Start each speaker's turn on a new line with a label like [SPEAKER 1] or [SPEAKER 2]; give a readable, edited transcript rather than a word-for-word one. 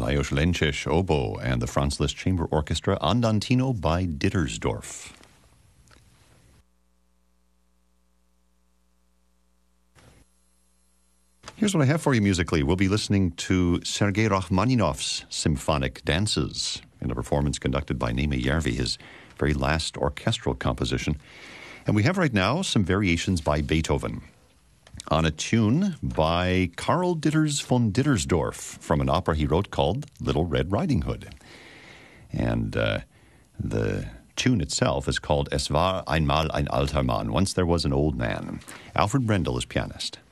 [SPEAKER 1] Lajos Lenčiš, oboe, and the Franz Liszt Chamber Orchestra, Andantino by Dittersdorf. Here's what I have for you musically. We'll be listening to Sergei Rachmaninoff's Symphonic Dances in a performance conducted by Németh Järvi, his very last orchestral composition. And we have right now some variations by Beethoven on a tune by Karl Ditters von Dittersdorf from an opera he wrote called Little Red Riding Hood. And the tune itself is called Es war einmal ein alter Mann. Once there was an old man. Alfred Brendel is pianist.